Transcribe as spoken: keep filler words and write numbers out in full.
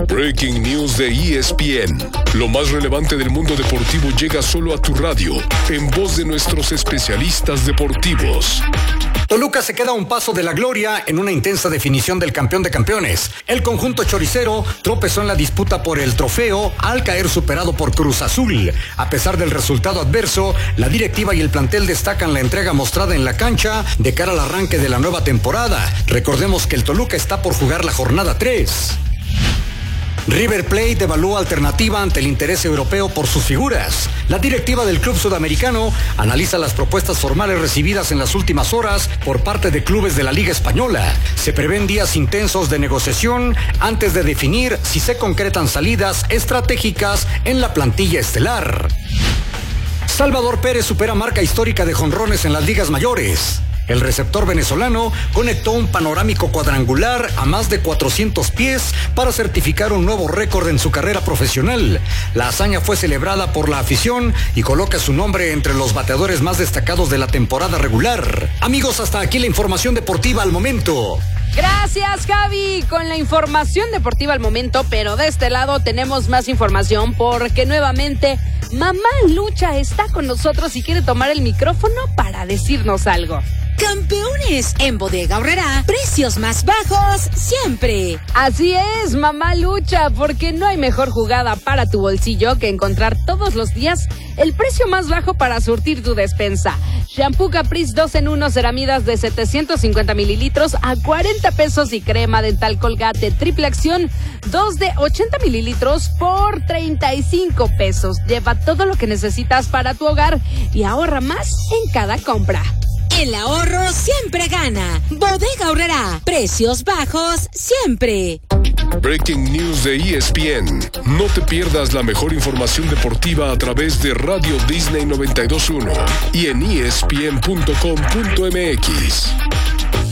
Breaking News de E S P N. Lo más relevante del mundo deportivo llega solo a tu radio, en voz de nuestros especialistas deportivos. Toluca se queda a un paso de la gloria en una intensa definición del campeón de campeones. El conjunto choricero tropezó en la disputa por el trofeo al caer superado por Cruz Azul. A pesar del resultado adverso, la directiva y el plantel destacan la entrega mostrada en la cancha de cara al arranque de la nueva temporada. Recordemos que el Toluca está por jugar la jornada tres. River Plate evalúa alternativa ante el interés europeo por sus figuras. La directiva del club sudamericano analiza las propuestas formales recibidas en las últimas horas por parte de clubes de la Liga Española. Se prevén días intensos de negociación antes de definir si se concretan salidas estratégicas en la plantilla estelar. Salvador Pérez supera marca histórica de jonrones en las ligas mayores. El receptor venezolano conectó un panorámico cuadrangular a más de cuatrocientos pies para certificar un nuevo récord en su carrera profesional. La hazaña fue celebrada por la afición y coloca su nombre entre los bateadores más destacados de la temporada regular. Amigos, hasta aquí la información deportiva al momento. Gracias, Javi, con la información deportiva al momento, pero de este lado tenemos más información porque nuevamente Mamá Lucha está con nosotros y quiere tomar el micrófono para decirnos algo. Campeones, en Bodega Aurrerá, precios más bajos siempre. Así es, Mamá Lucha, porque no hay mejor jugada para tu bolsillo que encontrar todos los días el precio más bajo para surtir tu despensa. Shampoo Caprice dos en uno ceramidas de setecientos cincuenta mililitros a cuarenta pesos y crema dental Colgate triple acción dos de ochenta mililitros por treinta y cinco pesos. Lleva todo lo que necesitas para tu hogar y ahorra más en cada compra. El ahorro siempre gana. Bodega Aurrerá, precios bajos siempre. Breaking News de E S P N. No te pierdas la mejor información deportiva a través de Radio Disney noventa y dos punto uno y en E S P N punto com punto M X.